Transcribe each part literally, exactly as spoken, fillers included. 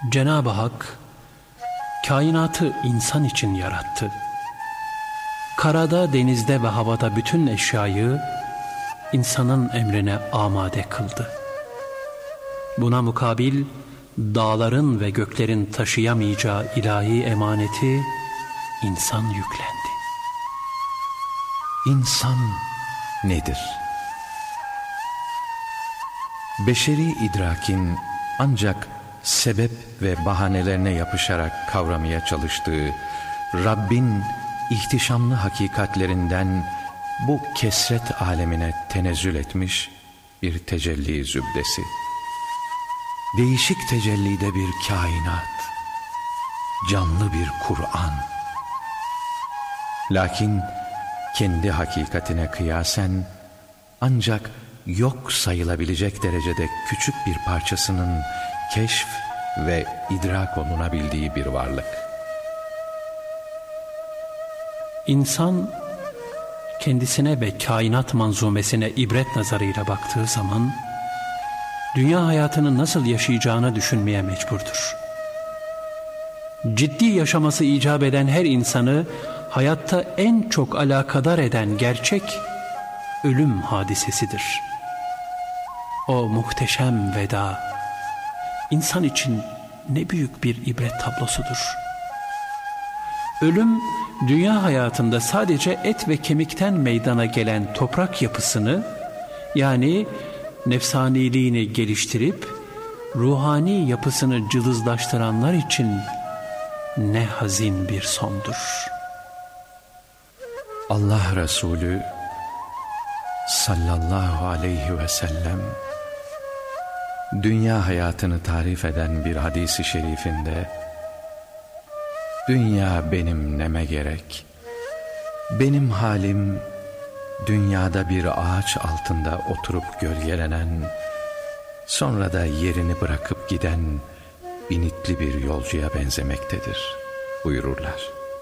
Cenab-ı Hak kainatı insan için yarattı. Karada, denizde ve havada bütün eşyayı insanın emrine amade kıldı. Buna mukabil dağların ve göklerin taşıyamayacağı ilahi emaneti insan yüklendi. İnsan nedir? Beşeri idrakin ancak sebep ve bahanelerine yapışarak kavramaya çalıştığı Rabbin ihtişamlı hakikatlerinden bu kesret alemine tenezzül etmiş bir tecelli zübdesi. Değişik tecellide bir kainat, canlı bir Kur'an. Lakin kendi hakikatine kıyasen ancak yok sayılabilecek derecede küçük bir parçasının keşf ve idrak olunabildiği bir varlık. İnsan kendisine ve kainat manzumesine ibret nazarıyla baktığı zaman dünya hayatını nasıl yaşayacağını düşünmeye mecburdur. Ciddi yaşaması icap eden her insanı hayatta en çok alakadar eden gerçek ölüm hadisesidir. O muhteşem veda insan için ne büyük bir ibret tablosudur. Ölüm dünya hayatında sadece et ve kemikten meydana gelen toprak yapısını, yani nefsaniliğini geliştirip ruhani yapısını cılızlaştıranlar için ne hazin bir sondur. Allah Resulü sallallahu aleyhi ve sellem dünya hayatını tarif eden bir hadis-i şerifinde dünya benim neme gerek, benim halim dünyada bir ağaç altında oturup gölgelenen, sonra da yerini bırakıp giden binitli bir yolcuya benzemektedir buyururlar.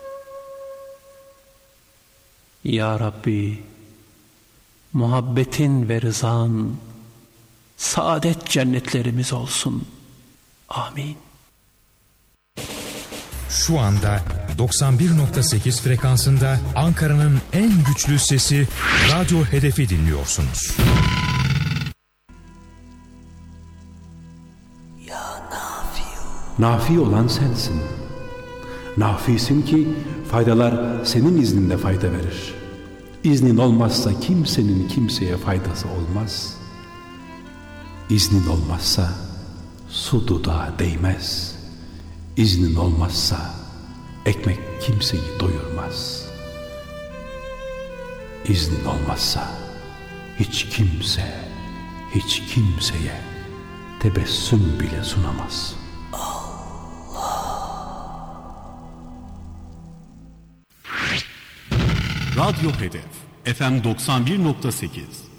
Ya Rabbi, muhabbetin ve rızan saadet cennetlerimiz olsun. Amin. Şu anda doksan bir nokta sekiz frekansında Ankara'nın en güçlü sesi Radyo Hedef'i dinliyorsunuz. Ya Nafi. Nafi olan sensin. Nafisin ki faydalar senin izninde fayda verir. İznin olmazsa kimsenin kimseye faydası olmaz. İznin olmazsa su dudağa değmez. İznin olmazsa ekmek kimseyi doyurmaz. İznin olmazsa hiç kimse, hiç kimseye tebessüm bile sunamaz. Radyo Hedef F M doksan bir nokta sekiz